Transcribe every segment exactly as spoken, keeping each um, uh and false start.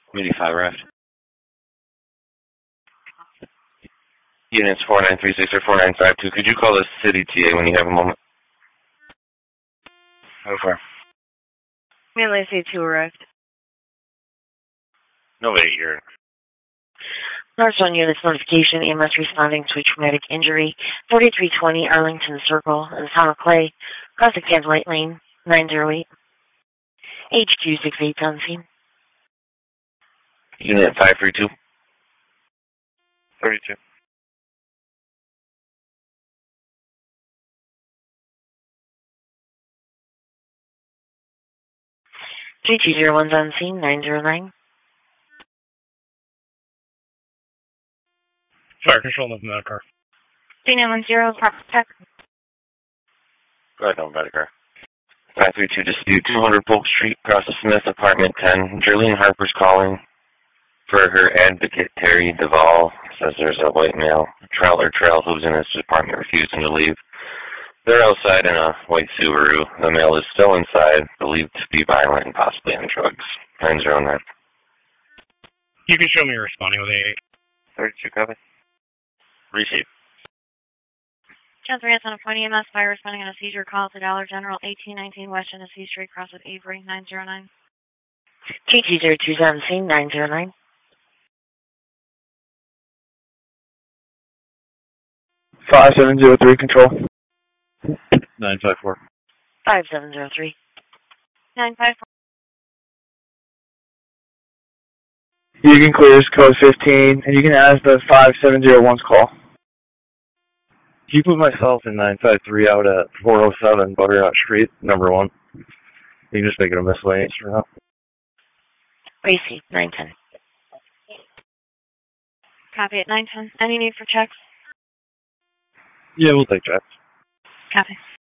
eighty-five arrived. Units four nine three six or four nine five two, could you call the city T A when you have a moment? How far? Manly C two arrived. No, wait, you're... Northzone Units notification, E M S responding to a traumatic injury, forty-three twenty Arlington Circle, in the town of Clay, crossing Candlelight Lane, nine zero eight. H Q six eight on scene. Unit five three two. thirty-two. three two zero one's on scene, nine zero nine. Fire control, nothing in that car. three nine one zero, tech. Go ahead, no car. five three two dispute, two hundred Polk Street, across the Smith, apartment ten. Jerlene Harper's calling for her advocate, Terry Duvall. Says there's a white male, trailer trail, who's in his apartment, refusing to leave. They're outside in a white Subaru. The male is still inside, believed to be violent and possibly on drugs. nine zero nine. You can show me responding with A eight. thirty-two, copy. Receive. John three, on a point E M S, fire responding on a seizure call to Dollar General, eighteen nineteen West Genesee Street, cross with Avery, nine zero nine. T T zero two seven scene, nine zero nine. five seven zero three, control. nine five four. five seven zero three. nine five four. You can clear code fifteen, and you can ask the five seven zero one's call. Can you put myself in nine five three out at four oh seven Butternut Street, number one? You can just make it a miscellaneous for now. Racy, nine ten. Copy at nine ten. Any need for checks? Yeah, we'll take checks. Copy.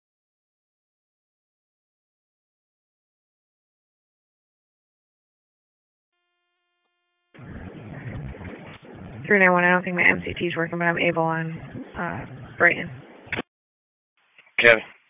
three nine one, I don't think my M C T is working, but I'm able on uh, Brighton. Kevin.